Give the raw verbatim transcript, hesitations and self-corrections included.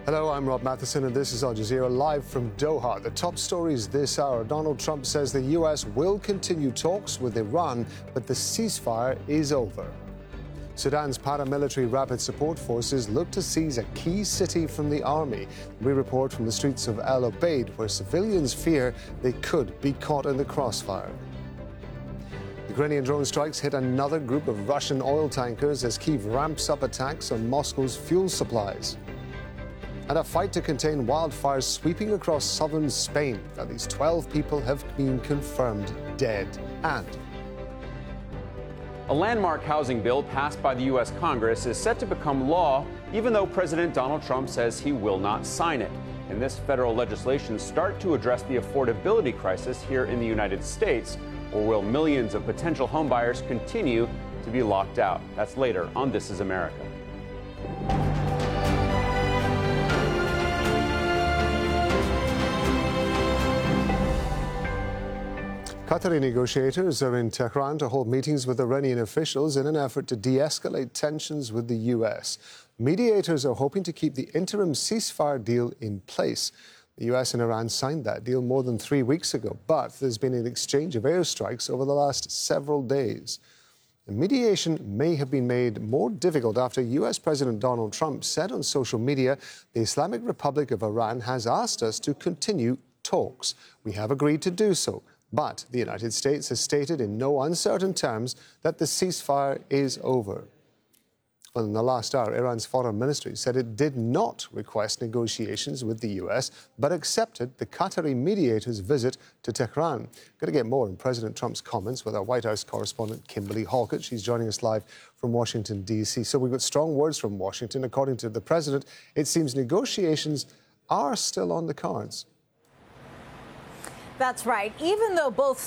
Hello, I'm Rob Matheson, and this is Al Jazeera live from Doha. The top stories this hour. Donald Trump says the U S will continue talks with Iran, but the ceasefire is over. Sudan's paramilitary rapid support forces look to seize a key city from the army. We report from the streets of El Obeid, where civilians fear they could be caught in the crossfire. Ukrainian drone strikes hit another group of Russian oil tankers as Kyiv ramps up attacks on Moscow's fuel supplies. And a fight to contain wildfires sweeping across southern Spain. At least twelve people have been confirmed dead. And a landmark housing bill passed by the U S Congress is set to become law, even though President Donald Trump says he will not sign it. Can this federal legislation start to address the affordability crisis here in the United States, or will millions of potential homebuyers continue to be locked out? That's later on This Is America. Qatari negotiators are in Tehran to hold meetings with Iranian officials in an effort to de-escalate tensions with the U S. Mediators are hoping to keep the interim ceasefire deal in place. The U S and Iran signed that deal more than three weeks ago, but there's been an exchange of airstrikes over the last several days. The mediation may have been made more difficult after U S President Donald Trump said on social media, the Islamic Republic of Iran has asked us to continue talks. We have agreed to do so. But the United States has stated in no uncertain terms that the ceasefire is over. Well, in the last hour, Iran's foreign ministry said it did not request negotiations with the U S, but accepted the Qatari mediators' visit to Tehran. Going to get more on President Trump's comments with our White House correspondent, Kimberly Halkett. She's joining us live from Washington, D C. So we've got strong words from Washington. According to the president, it seems negotiations are still on the cards. That's right. Even though both